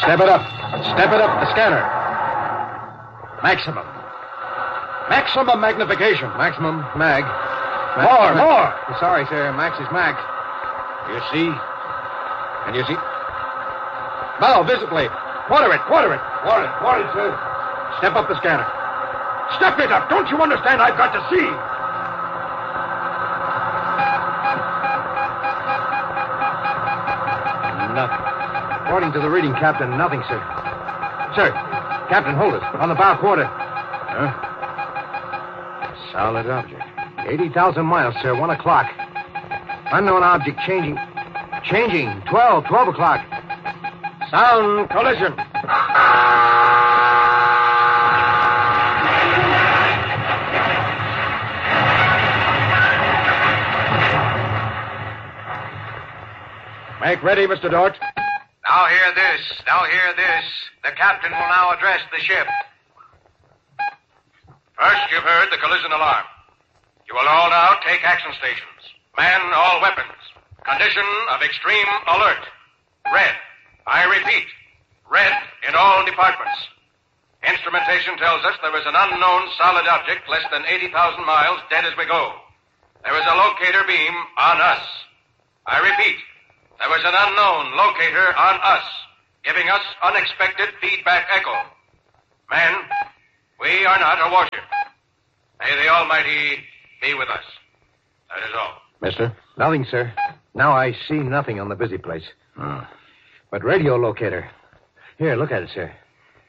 Step it up. Step it up, the scanner. Maximum. Maximum magnification. Maximum mag. More. Sorry, sir. Max is max. You see? Can you see? Now, visibly. Quarter it. Quarter it, sir. Step up the scanner. Step it up. Don't you understand? I've got to see. Nothing. According to the reading, Captain, nothing, sir. Sir, Captain, hold it. On the bow quarter. Huh? Solid object. 80,000 miles, sir. 1 o'clock. Unknown object changing. 12 o'clock. Sound collision. Make ready, Mr. Dort. Now hear this. The captain will now address the ship. First, you've heard the collision alarm. You will all now take action stations. Man all weapons. Condition of extreme alert. Red. I repeat, red in all departments. Instrumentation tells us there is an unknown solid object less than 80,000 miles dead as we go. There is a locator beam on us. I repeat, there was an unknown locator on us, giving us unexpected feedback echo. Men, we are not a warship. May the Almighty be with us. That is all. Mister? Nothing, sir. Now I see nothing on the busy place. But radio locator. Here, look at it, sir.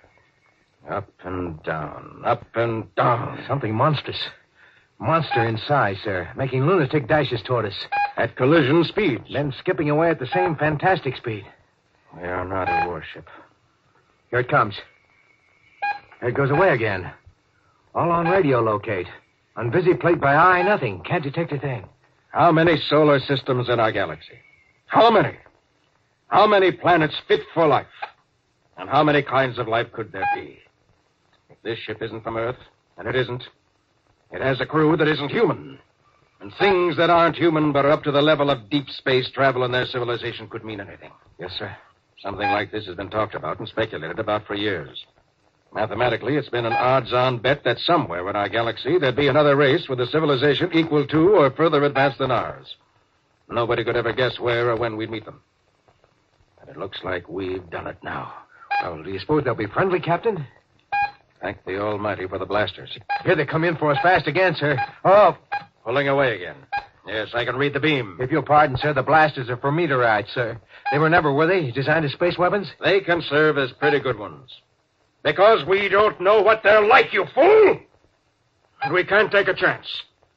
Up and down, up and down. Something monstrous. Monster in size, sir. Making lunatic dashes toward us. At collision speed. Then skipping away at the same fantastic speed. We are not a warship. Here it comes. Here it goes away again. All on radio locate. On busy plate by eye, nothing. Can't detect a thing. How many solar systems in our galaxy? How many? How many planets fit for life? And how many kinds of life could there be? If this ship isn't from Earth, and it isn't, it has a crew that isn't human. And things that aren't human but are up to the level of deep space travel in their civilization could mean anything. Yes, sir. Something like this has been talked about and speculated about for years. Mathematically, it's been an odds-on bet that somewhere in our galaxy there'd be another race with a civilization equal to or further advanced than ours. Nobody could ever guess where or when we'd meet them. And it looks like we've done it now. Well, do you suppose they'll be friendly, Captain? Thank the Almighty for the blasters. Here they come in for us fast again, sir. Oh, Pulling away again. Yes, I can read the beam. if you'll pardon, sir, the blasters are for meteorites, sir. They were never, were they, designed as space weapons? They can serve as pretty good ones. Because we don't know what they're like, you fool! And we can't take a chance.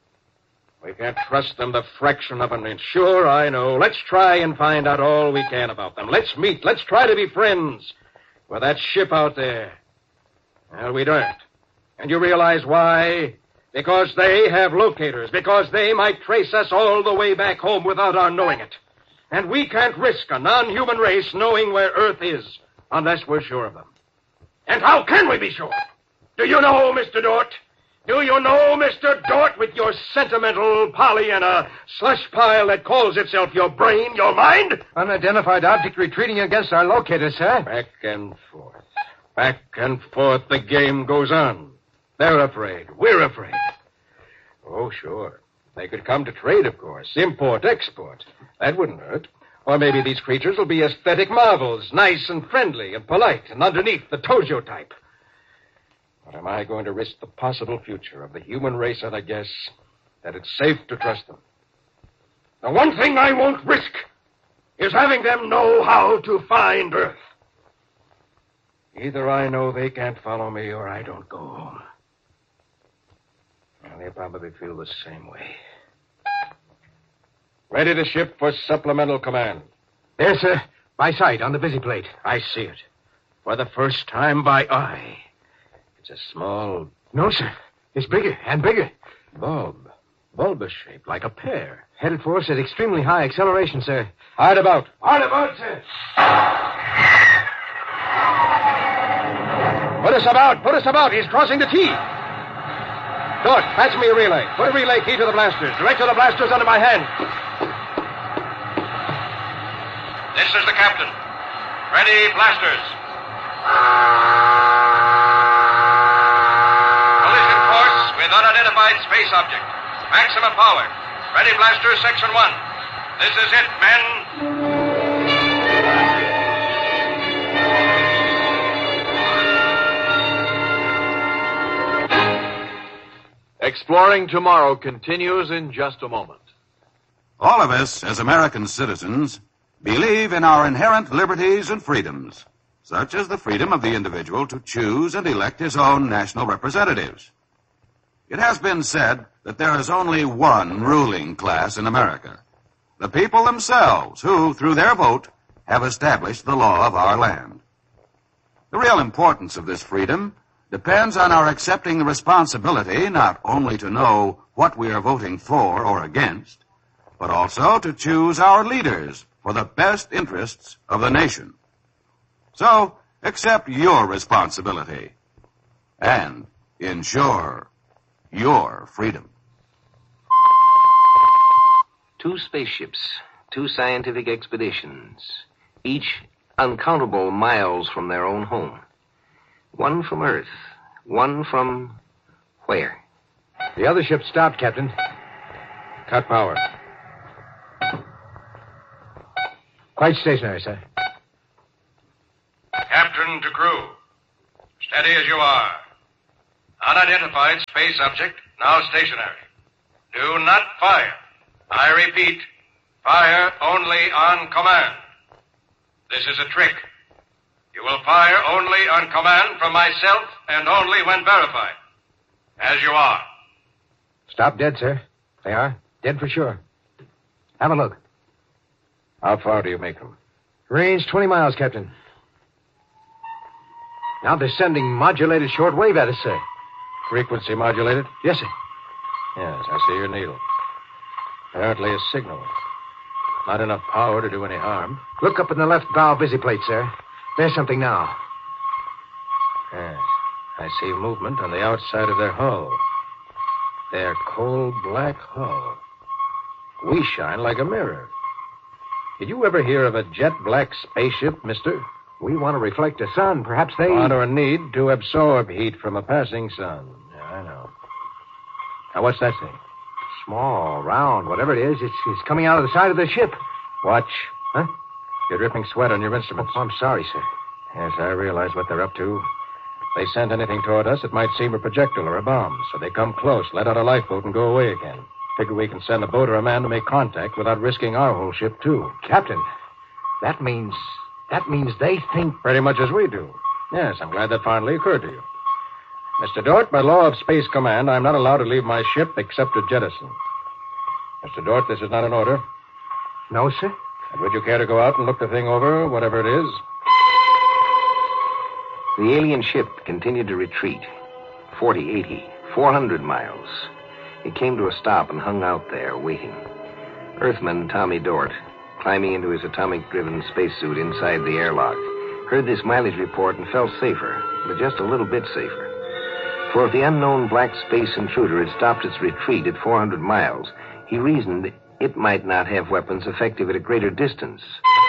We can't trust them the fraction of an inch. Sure, I know. Let's try and find out all we can about them. Let's meet. Let's try to be friends with that ship out there. Well, we don't. And you realize why? Because they have locators. Because they might trace us all the way back home without our knowing it. And we can't risk a non-human race knowing where Earth is unless we're sure of them. And how can we be sure? Do you know, Mr. Dort? Do you know, Mr. Dort, with your sentimental Pollyanna slush pile that calls itself your brain, your mind? Unidentified object retreating against our locator, sir. Back and forth. Back and forth, the game goes on. They're afraid. We're afraid. Oh, sure. They could come to trade, of course. Import, export. That wouldn't hurt. Or maybe these creatures will be aesthetic marvels, nice and friendly and polite, and underneath the Tojo type. But am I going to risk the possible future of the human race on a guess that it's safe to trust them? The one thing I won't risk is having them know how to find Earth. Either I know they can't follow me or I don't go home. And they probably feel the same way. Ready to ship for supplemental command. There, sir. By sight, on the busy plate. I see it. For the first time by eye. It's a small No, sir. It's bigger and bigger. bulb. Bulbous shape, like a pear. Headed for us at extremely high acceleration, sir. Hard about. Hard about, sir. Put us about. Put us about. He's crossing the T. Dort, pass me a relay. Put a relay key to the blasters. Direct to the blasters under my hand. This is the captain. Ready, blasters. Collision course with unidentified space object. Maximum power. Ready blaster, section 1. This is it, men. Exploring Tomorrow continues in just a moment. All of us, as American citizens, believe in our inherent liberties and freedoms, such as the freedom of the individual to choose and elect his own national representatives. It has been said that there is only one ruling class in America, the people themselves, who, through their vote, have established the law of our land. The real importance of this freedom depends on our accepting the responsibility not only to know what we are voting for or against, but also to choose our leaders for the best interests of the nation. So, accept your responsibility and ensure your freedom. 2 spaceships, 2 scientific expeditions, each uncountable miles from their own home. One from Earth, one from where? The other ship stopped, Captain. Cut power. Quite stationary, sir. Captain to crew. Steady as you are. Unidentified space object, now stationary. Do not fire. I repeat, fire only on command. This is a trick. You will fire only on command from myself and only when verified. As you are. Stop dead, sir. They are. Dead for sure. Have a look. How far do you make them? Range 20 miles, Captain. Now they're sending modulated shortwave at us, sir. Frequency modulated? Yes, sir. Yes, I see your needle. Apparently a signal. Not enough power to do any harm. Look up in the left bow visiplate, sir. There's something now. Yes, I see movement on the outside of their hull. Their coal black hull. We shine like a mirror. Did you ever hear of a jet black spaceship, mister? We want to reflect the sun. Perhaps they... Want or need to absorb heat from a passing sun. Yeah, I know. Now, what's that thing? Small, round, whatever it is, it's coming out of the side of the ship. Watch. Huh? You're dripping sweat on your instruments. Oh, I'm sorry, sir. Yes, I realize what they're up to. If they send anything toward us, it might seem a projectile or a bomb. So they come close, let out a lifeboat, and go away again. Figure we can send a boat or a man to make contact without risking our whole ship, too. Captain, that means they think... Pretty much as we do. Yes, I'm glad that finally occurred to you. Mr. Dort, by law of Space Command, I'm not allowed to leave my ship except to jettison. Mr. Dort, this is not an order. No, sir. And would you care to go out and look the thing over, whatever it is? The alien ship continued to retreat. 40, 80, 400 miles. It came to a stop and hung out there, waiting. Earthman Tommy Dort, climbing into his atomic-driven spacesuit inside the airlock, heard this mileage report and felt safer, but just a little bit safer. For if the unknown black space intruder had stopped its retreat at 400 miles, he reasoned it might not have weapons effective at a greater distance.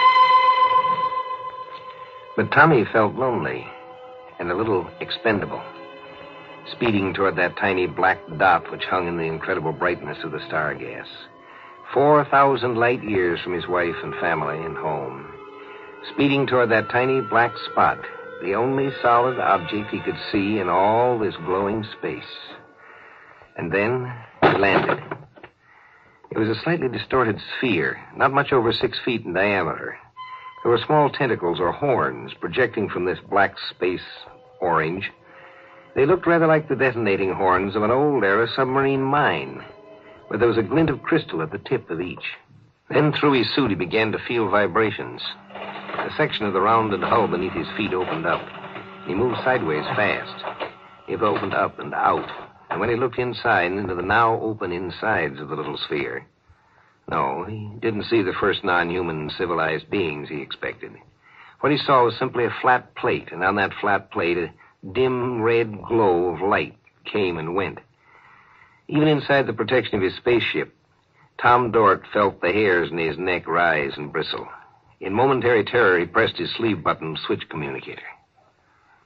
But Tommy felt lonely and a little expendable, speeding toward that tiny black dot which hung in the incredible brightness of the star gas. 4,000 light years from his wife and family and home. Speeding toward that tiny black spot, the only solid object he could see in all this glowing space. And then he landed. It was a slightly distorted sphere, not much over 6 feet in diameter. There were small tentacles or horns projecting from this black space orange. They looked rather like the detonating horns of an old-era submarine mine, but there was a glint of crystal at the tip of each. Then through his suit he began to feel vibrations. A section of the rounded hull beneath his feet opened up. He moved sideways fast. It opened up and out. And when he looked inside into the now open insides of the little sphere, no, he didn't see the first non-human civilized beings he expected. What he saw was simply a flat plate, and on that flat plate a dim red glow of light came and went. Even inside the protection of his spaceship, Tom Dort felt the hairs in his neck rise and bristle. In momentary terror, he pressed his sleeve button switch communicator.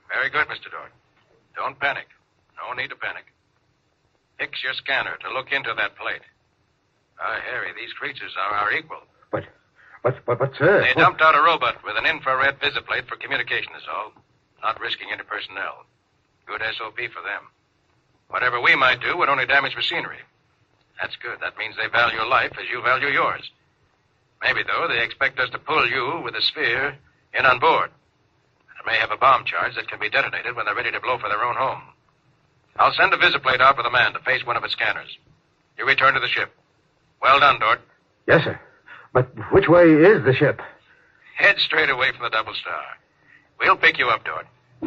Very good, Mr. Dort. Don't panic. No need to panic. Fix your scanner to look into that plate. Harry, these creatures are our equal. But, sir... They dumped out a robot with an infrared visiplate for communication is all. Not risking any personnel. Good SOP for them. Whatever we might do would only damage machinery. That's good. That means they value life as you value yours. Maybe, though, they expect us to pull you with a sphere in on board. It may have a bomb charge that can be detonated when they're ready to blow for their own home. I'll send a visiplate out with a man to face one of its scanners. You return to the ship. Well done, Dort. Yes, sir. But which way is the ship? Head straight away from the Double Star. We'll pick you up, Dort.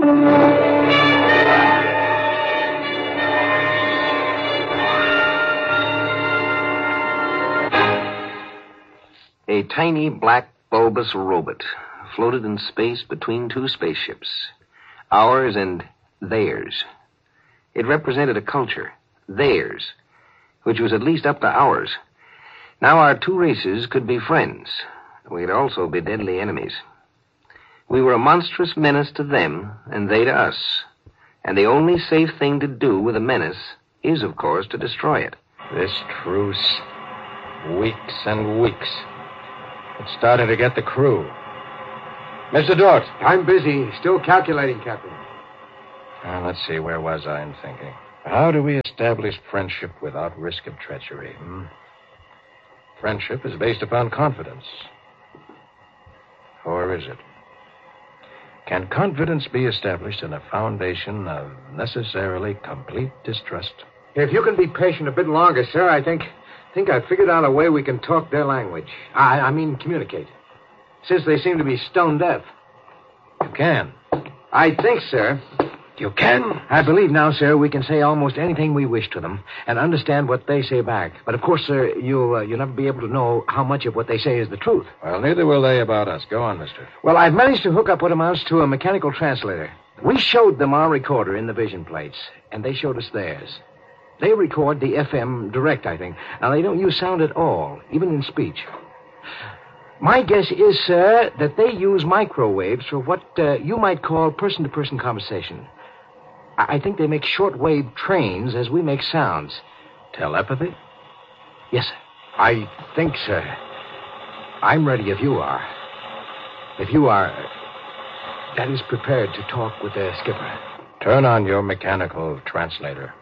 A tiny black bulbous robot floated in space between two spaceships, ours and theirs. It represented a culture, theirs, which was at least up to ours. Now our two races could be friends. We'd also be deadly enemies. We were a monstrous menace to them, and they to us. And the only safe thing to do with a menace is, of course, to destroy it. This truce, weeks and weeks. It's starting to get the crew. Mr. Dort. I'm busy. Still calculating, Captain. Let's see, where was I in thinking? How do we establish friendship without risk of treachery? Friendship is based upon confidence. Or is it? Can confidence be established on a foundation of necessarily complete distrust? If you can be patient a bit longer, sir, I think I've figured out a way we can talk their language. I mean, communicate. Since they seem to be stone deaf. You can. I think, sir. You can? I believe now, sir, we can say almost anything we wish to them and understand what they say back. But, of course, sir, you'll never be able to know how much of what they say is the truth. Well, neither will they about us. Go on, mister. Well, I've managed to hook up what amounts to a mechanical translator. We showed them our recorder in the vision plates, and they showed us theirs. They record the FM direct, I think. Now, they don't use sound at all, even in speech. My guess is, sir, that they use microwaves for what you might call person-to-person conversation. I think they make shortwave trains as we make sounds. Telepathy? Yes, sir. I think, sir. I'm ready if you are. If you are, that is prepared to talk with the skipper. Turn on your mechanical translator.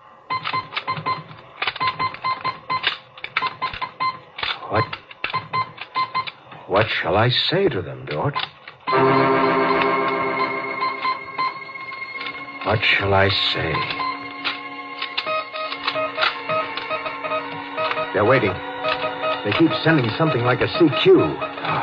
What shall I say to them, Dort? What shall I say? They're waiting. They keep sending something like a CQ.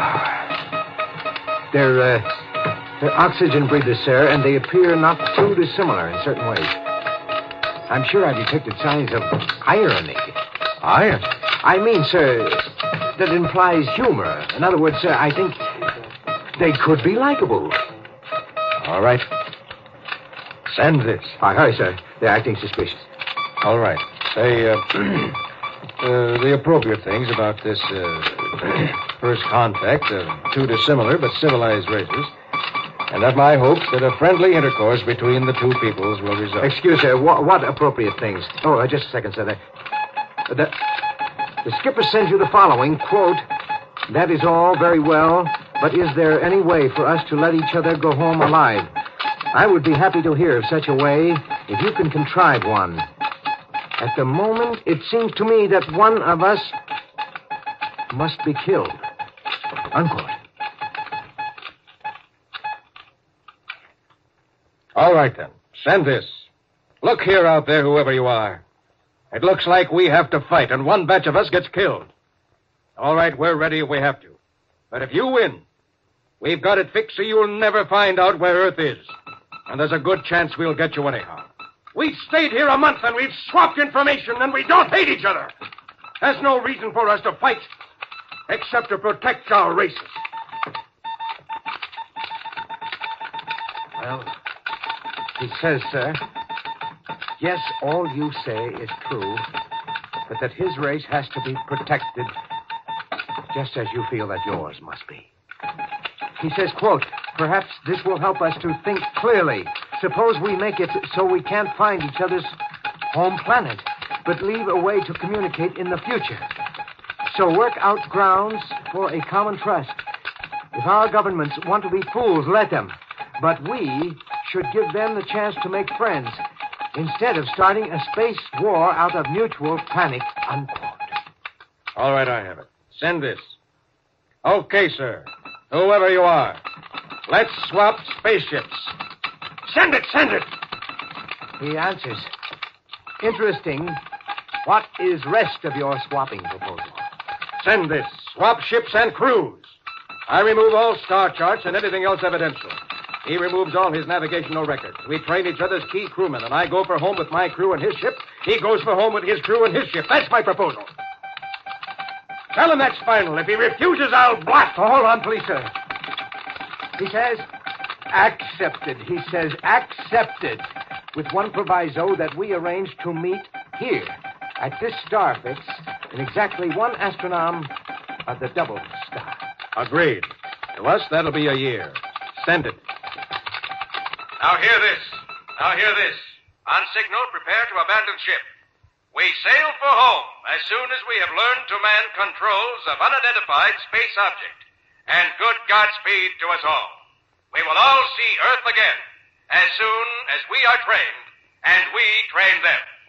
They're oxygen breathers, sir, and they appear not too dissimilar in certain ways. I'm sure I detected signs of irony. Irony? I mean, sir, that implies humor. In other words, sir, I think they could be likable. All right. Send this. Hurry, sir. They're acting suspicious. All right. Say, the appropriate things about this, first contact of two dissimilar but civilized races, and of my hopes that a friendly intercourse between the two peoples will result. Excuse, sir. What appropriate things? Oh, just a second, sir. The skipper sends you the following, quote, "That is all very well, but is there any way for us to let each other go home alive? I would be happy to hear of such a way if you can contrive one. At the moment, it seems to me that one of us must be killed." Unquote. All right, then. Send this. Look here out there, whoever you are. It looks like we have to fight, and one batch of us gets killed. All right, we're ready if we have to. But if you win, we've got it fixed so you'll never find out where Earth is. And there's a good chance we'll get you anyhow. We've stayed here a month and we've swapped information and we don't hate each other. There's no reason for us to fight except to protect our races. Well, he says, sir, yes, all you say is true, but that his race has to be protected just as you feel that yours must be. He says, quote, Perhaps this will help us to think clearly. Suppose we make it so we can't find each other's home planet, but leave a way to communicate in the future. So work out grounds for a common trust. If our governments want to be fools, let them. But we should give them the chance to make friends instead of starting a space war out of mutual panic, unquote. All right, I have it. Send this. Okay, sir. Whoever you are, let's swap spaceships. Send it, send it. He answers. Interesting. What is rest of your swapping proposal? Send this. Swap ships and crews. I remove all star charts and anything else evidential. He removes all his navigational records. We train each other's key crewmen, and I go for home with my crew and his ship. He goes for home with his crew and his ship. That's my proposal. Tell him that's final. If he refuses, I'll blast. Hold on, please, sir. He says, accepted. He says, accepted. With one proviso that we arrange to meet here at this star fix in exactly one astronome of the double star. Agreed. To us, that'll be a year. Send it. Now hear this. On signal, prepare to abandon ship. We sail for home as soon as we have learned to man controls of unidentified space object. And good Godspeed to us all. We will all see Earth again as soon as we are trained and we train them.